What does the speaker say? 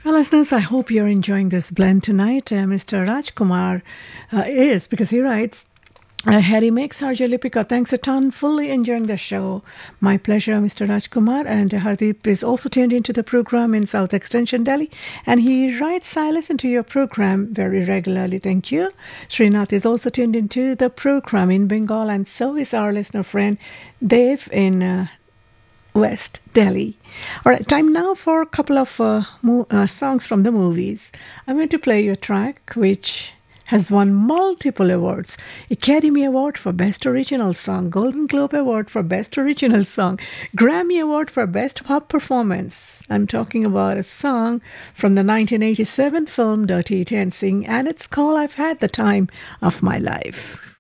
Well, listeners, I hope you're enjoying this blend tonight. Mr. Rajkumar is, because he writes, Harry makes Arjay Lipika. Thanks a ton. Fully enjoying the show. My pleasure, Mr. Rajkumar. And Hardeep is also tuned into the program in South Extension, Delhi. And he writes, I listen to your program very regularly. Thank you. Srinath is also tuned into the program in Bengal. And so is our listener friend Dev in West Delhi. All right, time now for a couple of songs from the movies. I'm going to play you a track which has won multiple awards. Academy Award for Best Original Song, Golden Globe Award for Best Original Song, Grammy Award for Best Pop Performance. I'm talking about a song from the 1987 film Dirty Dancing, and it's called I've Had the Time of My Life.